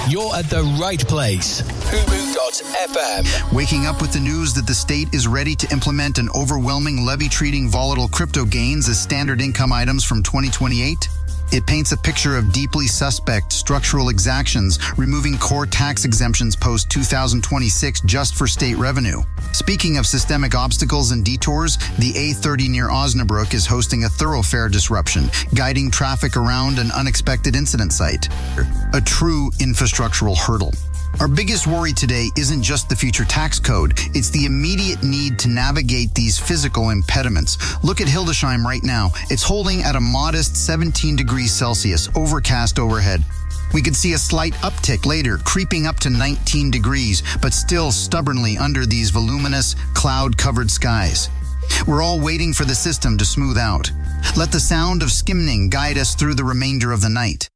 You're at the right place. Fubu.fm. Waking up with the news that the state is ready to implement an overwhelming levy treating volatile crypto gains as standard income items from 2028? It paints a picture of deeply suspect structural exactions, removing core tax exemptions post-2026 just for state revenue. Speaking of systemic obstacles and detours, the A30 near Osnabrück is hosting a thoroughfare disruption, guiding traffic around an unexpected incident site. A true infrastructural hurdle. Our biggest worry today isn't just the future tax code, it's the immediate need to navigate these physical impediments. Look at Hildesheim right now. It's holding at a modest 17 degrees Celsius, overcast overhead. We could see a slight uptick later, creeping up to 19 degrees, but still stubbornly under these voluminous, cloud-covered skies. We're all waiting for the system to smooth out. Let the sound of skimming guide us through the remainder of the night.